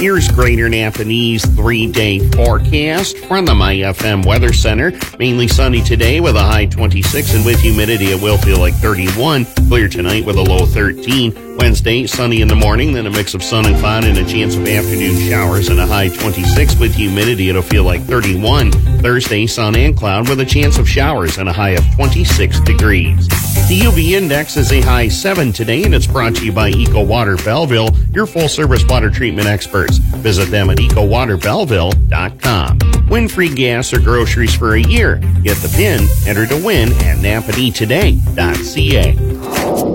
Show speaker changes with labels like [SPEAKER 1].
[SPEAKER 1] Here's Greater Napanese 3-day forecast from the MyFM Weather Center. Mainly sunny today with a high 26, and with humidity it will feel like 31. Clear tonight with a low 13. Wednesday, sunny in the morning, then a mix of sun and cloud and a chance of afternoon showers and a high 26. With humidity it'll feel like 31. Thursday, sun and cloud with a chance of showers and a high of 26 degrees. The UV index is a high 7 today, and it's brought to you by Eco Water Belleville, your full-service water treatment experts. Visit them at ecowaterbelleville.com. Win free gas or groceries for a year. Get the PIN, enter to win at napanetoday.ca.